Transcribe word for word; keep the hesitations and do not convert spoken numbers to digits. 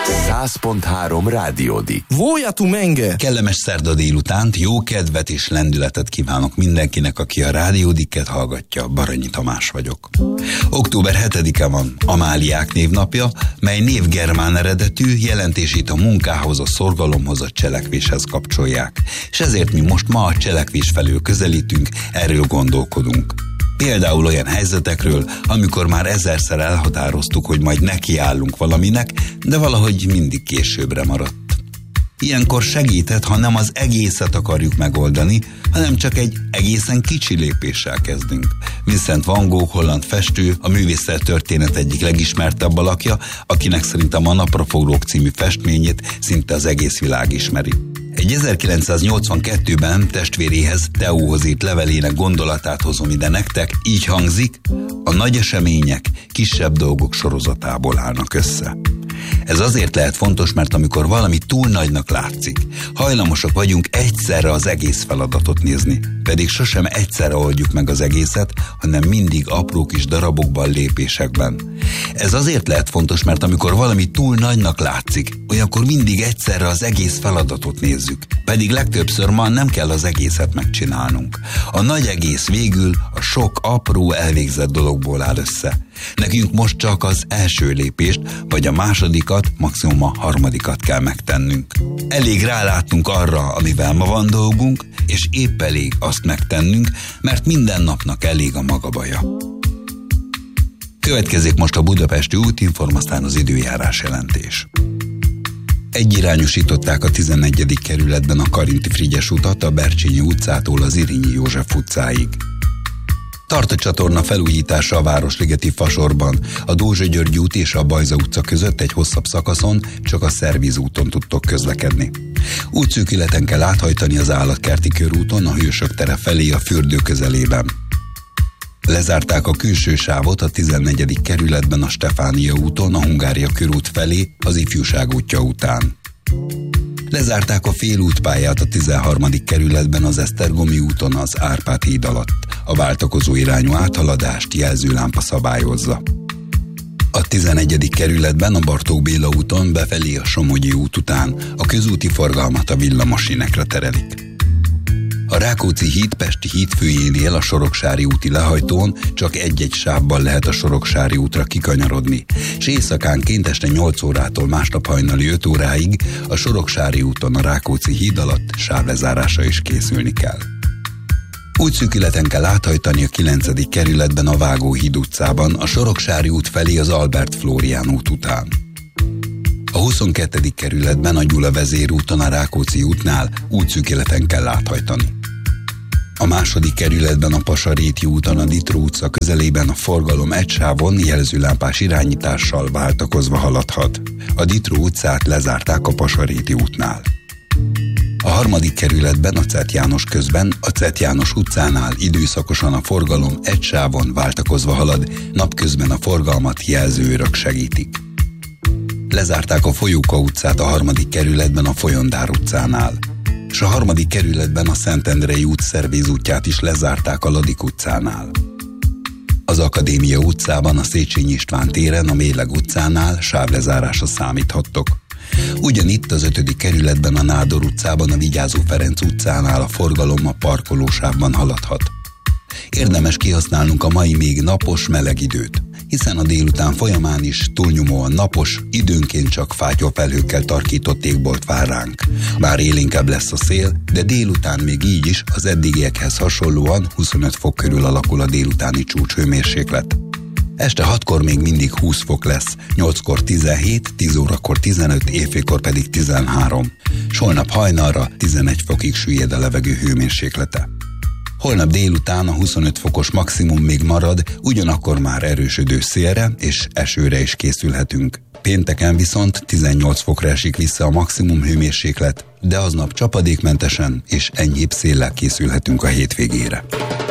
száz pont három Rádiódik. Vója tu menge! Kellemes szerda délutánt, jó kedvet és lendületet kívánok mindenkinek, aki a Rádiódiket hallgatja. Baranyi Tamás vagyok. október hetedike van, Amáliák névnapja, mely név germán eredetű, jelentését a munkához, a szorgalomhoz, a cselekvéshez kapcsolják. És ezért mi most ma a cselekvés felől közelítünk, erről gondolkodunk. Például olyan helyzetekről, amikor már ezerszer elhatároztuk, hogy majd nekiállunk valaminek, de valahogy mindig későbbre maradt. Ilyenkor segíthet, ha nem az egészet akarjuk megoldani, hanem csak egy egészen kicsi lépéssel kezdünk. Vincent van Gogh, holland festő, a művészettörténet egyik legismertebb alakja, akinek szerintem a Napraforrók című festményét szinte az egész világ ismeri. Egy ezerkilencszáznyolcvankettőben testvéréhez, Teóhoz írt levelének gondolatát hozom ide nektek, így hangzik: a nagy események kisebb dolgok sorozatából állnak össze. Ez azért lehet fontos, mert amikor valami túl nagynak látszik, hajlamosak vagyunk egyszerre az egész feladatot nézni, pedig sosem egyszerre oldjuk meg az egészet, hanem mindig apró kis darabokban, lépésekben. Ez azért lehet fontos, mert amikor valami túl nagynak látszik, olyankor mindig egyszerre az egész feladatot nézzük, pedig legtöbbször ma nem kell az egészet megcsinálnunk. A nagy egész végül a sok apró elvégzett dologból áll össze. Nekünk most csak az első lépést, vagy a másodikat, maximum a harmadikat kell megtennünk. Elég rálátnunk arra, amivel ma van dolgunk, és épp elég azt megtennünk, mert minden napnak elég a maga baja. Következik most a budapesti útinform, aztán az időjárás jelentés. Egyirányosították a tizennegyedik kerületben a Karinti Frigyes utat a Bercsényi utcától az Irényi József utcáig. Tart a csatorna felújítása a Városligeti Fasorban, a Dózsa György út és a Bajza utca között egy hosszabb szakaszon csak a Szerviz úton tudtok közlekedni. Útszűkületen kell áthajtani az Állatkerti körúton a Hősök tere felé a fürdő közelében. Lezárták a külső sávot a tizennegyedik kerületben a Stefánia úton a Hungária körút felé az Ifjúság útja után. Lezárták a félútpályát a tizenharmadik kerületben az Esztergomi úton az Árpád híd alatt. A váltakozó irányú áthaladást jelzőlámpa szabályozza. A tizenegyedik kerületben a Bartók Béla úton befelé a Somogyi út után a közúti forgalmat a villamosinekre terelik. A Rákóczi híd Pesti hídfőjénél a Soroksári úti lehajtón csak egy-egy sávban lehet a Soroksári útra kikanyarodni, és éjszakánként este nyolc órától másnap hajnali öt óráig a Soroksári úton a Rákóczi híd alatt sávlezárása is készülni kell. Útszűkületen kell áthajtani a kilencedik kerületben a Vágóhíd utcában a Soroksári út felé az Albert Flórián út után. A huszonkettedik kerületben a Gyula vezérúton a Rákóczi útnál útszűkületen kell áthajtani. A második kerületben a Pasaréti úton a Ditró utca közelében a forgalom egy sávon jelzőlámpás irányítással váltakozva haladhat. A Ditró utcát lezárták a Pasaréti útnál. A harmadik kerületben a Czett János közben a Czett János utcánál időszakosan a forgalom egy sávon váltakozva halad, napközben a forgalmat jelzőőrök segítik. Lezárták a Folyóka utcát a harmadik kerületben a Folyondár utcánál, és a harmadik kerületben a Szentendrei út Szerviz útját is lezárták a Ladik utcánál. Az Akadémia utcában a Széchenyi István téren a Méleg utcánál sávlezárásra számíthattok. Ugyanitt az ötödik kerületben a Nádor utcában a Vigyázó Ferenc utcánál a forgalom a parkolósávban haladhat. Érdemes kihasználnunk a mai még napos, meleg időt, hiszen a délután folyamán is túlnyomóan napos, időnként csak fátyolfelhőkkel tarkított égbolt vár ránk. Bár élénkebb lesz a szél, de délután még így is az eddigiekhez hasonlóan huszonöt fok körül alakul a délutáni csúcshőmérséklet. Este hatkor még mindig húsz fok lesz, nyolckor tizenhét, tíz órakor tizenöt, éjfélkor pedig tizenhárom. S holnap hajnalra tizenegy fokig süllyed a levegő hőmérséklete. Holnap délután a huszonöt fokos maximum még marad, ugyanakkor már erősödő szélre és esőre is készülhetünk. Pénteken viszont tizennyolc fokra esik vissza a maximum hőmérséklet, de aznap csapadékmentesen és enyhébb széllel készülhetünk a hétvégére.